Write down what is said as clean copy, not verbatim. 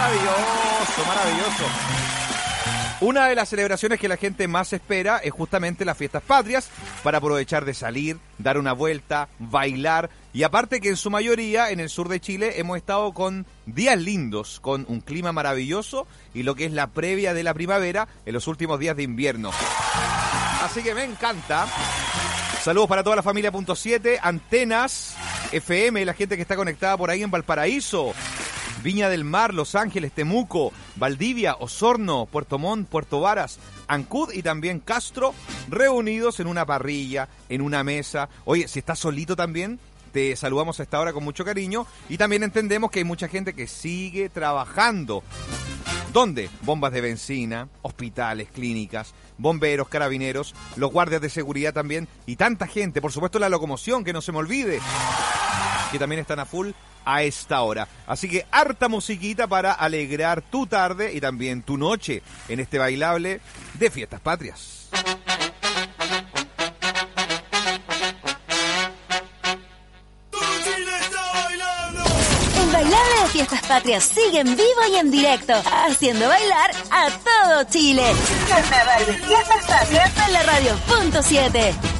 Maravilloso, maravilloso. Una de las celebraciones que la gente más espera es justamente las fiestas patrias, para aprovechar de salir, dar una vuelta, bailar, y aparte que en su mayoría en el sur de Chile hemos estado con días lindos, con un clima maravilloso y lo que es la previa de la primavera en los últimos días de invierno. Así que me encanta. Saludos para toda la familia Punto 7, Antenas, FM, la gente que está conectada por ahí en Valparaíso, Viña del Mar, Los Ángeles, Temuco, Valdivia, Osorno, Puerto Montt, Puerto Varas, Ancud y también Castro, reunidos en una parrilla, en una mesa. Oye, si estás solito también, te saludamos a esta hora con mucho cariño y también entendemos que hay mucha gente que sigue trabajando. ¿Dónde? Bombas de benzina, hospitales, clínicas, bomberos, carabineros, los guardias de seguridad también y tanta gente, por supuesto la locomoción, que no se me olvide, que también están a full a esta hora. Así que harta musiquita para alegrar tu tarde y también tu noche en este bailable de Fiestas Patrias. El bailable de Fiestas Patrias sigue en vivo y en directo, haciendo bailar a todo Chile. Carnaval de Fiestas Patrias en la radio Punto 7.